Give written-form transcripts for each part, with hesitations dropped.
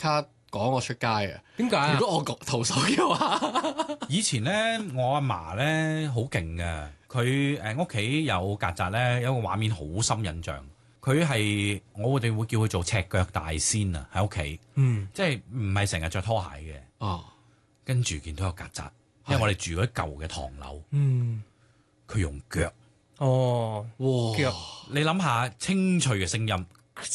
刻趕我出街嘅。 點解？ 如果我徒手嘅話， 以前咧，我阿嫲咧好勁嘅，佢屋企有曱甴咧，有個畫面好深印象。佢係我哋會叫佢做赤腳大仙啊，喺屋企，即係唔係成日着拖鞋嘅。 哦， 跟住見到有曱甴，因為我哋住嗰啲舊嘅唐樓，佢用腳， 哇， 腳， 你諗下清脆嘅聲音，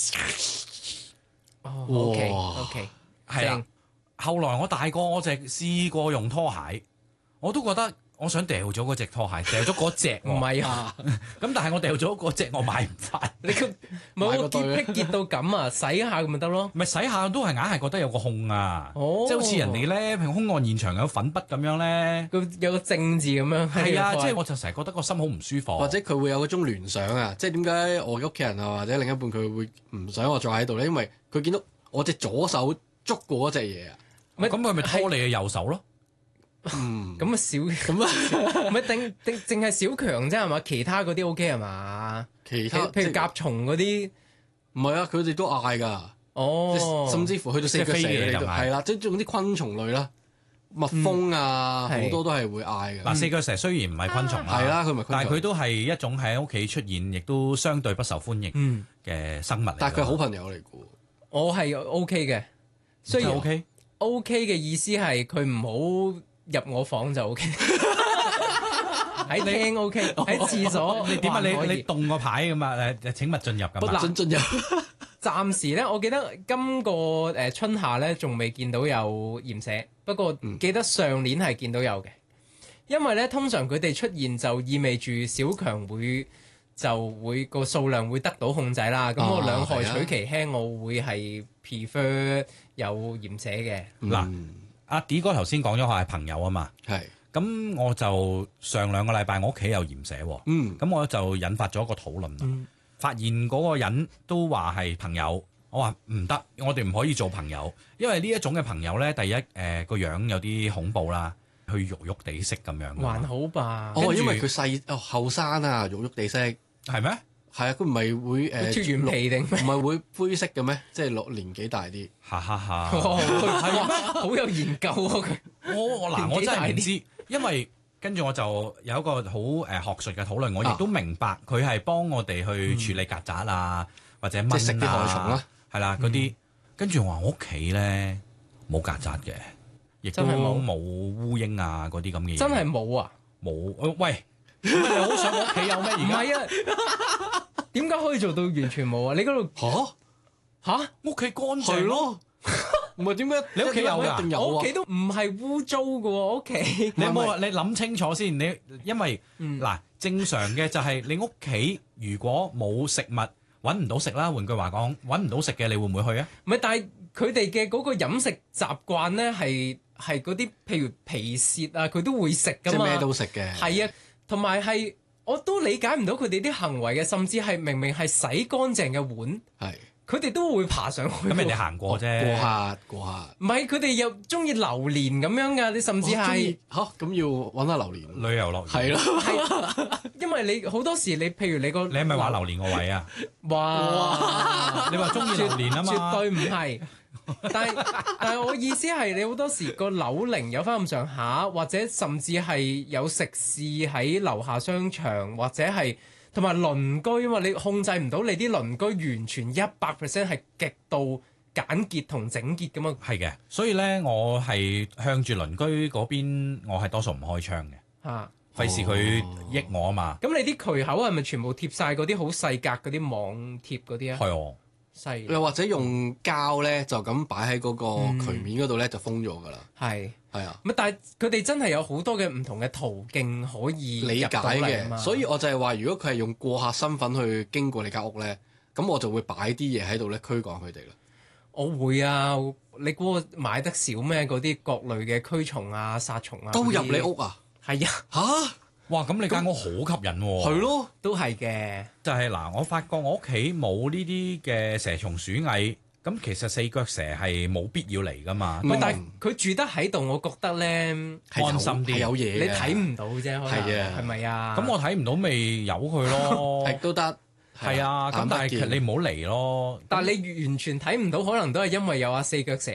OK， 係啦。後來我大個，我就試過用拖鞋，我都覺得我想掉咗嗰隻拖鞋，掉咗嗰隻唔係啊， 咁但係我掉咗嗰隻，我買唔翻。 你個冇個潔癖潔到咁啊，洗下咁咪得咯。 咪洗下都係硬係覺得有個控啊， 哦即係好似人哋咧，譬如兇案現場有粉筆咁樣咧， 有個正字咁樣。 係啊，即係我就成日覺得個心好唔舒服。 或者佢會有嗰種聯想啊，即係點解我嘅屋企人啊或者另一半佢會唔想我再喺度咧？因為佢見到我隻左手捉過嗰隻嘢啊。 咁佢咪拖你嘅右手咯？ 嗯， 咁啊少咁啊，唔係淨係小強啫係嘛？其他嗰啲 OK 係嘛？ 其他譬如甲蟲嗰啲， 唔係啊，佢哋都嗌㗎。 哦， 甚至乎去到四腳蛇嘅就係啦，即係總之昆蟲類啦，蜜蜂啊好多都係會嗌嘅。 嗱，四腳蛇雖然唔係昆蟲啦， 係啦，佢唔係昆蟲， 但係佢都係一種喺屋企出現，亦都相對不受歡迎嘅生物嚟。 但係佢係好朋友嚟嘅喎。 我係 OK 嘅，雖然 OK 嘅意思係佢唔好入我房就 OK，喺廳 OK，喺廁所你點啊？你動個牌咁啊？請勿進入咁啊！ 進入。 暫時咧，我記得今個春夏咧仲未見到有鹽蛇，不過記得上年係見到有嘅，因為咧通常佢哋出現就意味住小強就會個數量會得到控制啦。咁我兩害取其輕，我會係 prefer 有鹽蛇嘅。 嗱，阿 D 哥頭先講咗佢係朋友啊嘛， 係。 咁我就上兩個禮拜我屋企有鹽蛇喎，咁我就引發咗一個討論啦。發現嗰個人都話係朋友，我話唔得，我哋唔可以做朋友，因為呢一種嘅朋友咧，第一個樣有啲恐怖啦，佢肉肉地色咁樣。 還好吧？ 因為佢細後生啊，肉肉地色係咩？ 係啊，佢唔係會脫完皮定唔係會灰色嘅咩？即係落年紀大啲。 哈哈哈！ 係咩？好有研究啊佢。 我真係唔知，因為跟住我就有一個好學術嘅討論，我亦都明白佢係幫我哋去處理曱甴啊，或者蚊啊， 即係食啲害蟲啦， 係啦嗰啲。跟住我話我屋企咧冇曱甴嘅，亦都冇烏蠅啊嗰啲咁嘅嘢。 真係冇啊？ 冇喂，你好想我屋企有咩？ 唔係啊，點解可以做到完全冇啊？你嗰度嚇屋企乾淨咯。 唔係點解你屋企有㗎？ 一定有啊！ 我屋企都唔係污糟嘅喎，我屋企。 你有冇？你諗清楚先。你因為嗱正常嘅就係你屋企如果冇食物揾唔到食啦，換句話講揾唔到食嘅，你會唔會去啊？ 唔係，但係佢哋嘅嗰個飲食習慣咧係嗰啲譬如皮屑啊，佢都會食㗎嘛。 即係咩都食嘅。 係啊，同埋係我都理解唔到佢哋啲行為嘅，甚至係明明係洗乾淨嘅碗。 係。 佢哋都會爬上去。 咁人哋行過啫， 過客。 唔係佢哋又中意榴蓮咁樣㗎，你甚至係咁要揾下榴蓮旅遊樂園。 係咯， 係因為你好多時你譬如你個你係咪話榴蓮個位啊？ 哇！ 你話中意榴蓮啊嘛？ 絕對唔係。但係我意思係你好多時個樓齡有翻咁上下，或者甚至係有食肆喺樓下商場，或者係。同埋鄰居啊嘛，你控制唔到你啲鄰居完全100% 係極度簡潔同整潔咁嘛。 係嘅，所以咧我係向住鄰居嗰邊，我係多數唔開窗嘅嚇，費事佢益我啊嘛。 咁你啲渠口係咪全部貼晒嗰啲好細格嗰啲網貼嗰啲啊？ 係喎。 又或者用膠咧，就咁擺喺嗰個渠面嗰度咧，就封咗㗎啦。 係啊， 但係佢哋真係有好多嘅唔同嘅途徑可以理解嘅，所以我就係話，如果佢係用過客身份去經過你間屋咧，咁我就會擺啲嘢喺度咧驅趕佢哋啦。 我會啊，你估我買得少咩？嗰啲各類嘅驅蟲啊、殺蟲啊， 都入你屋啊？ 係啊， 嚇！ 哇！咁你間屋好吸引喎。 係咯， 都係嘅。 就係嗱，我發覺我屋企冇呢啲嘅蛇蟲鼠蟻，咁其實四腳蛇係冇必要嚟噶嘛。 但係佢住得喺度，我覺得咧安心啲， 有嘢。 你睇唔到啫， 係啊， 係咪啊？ 咁我睇唔到，咪由佢咯。 都得。 係啊，咁但係其實你唔好嚟咯。 但係你完全睇唔到，可能都係因為有四腳蛇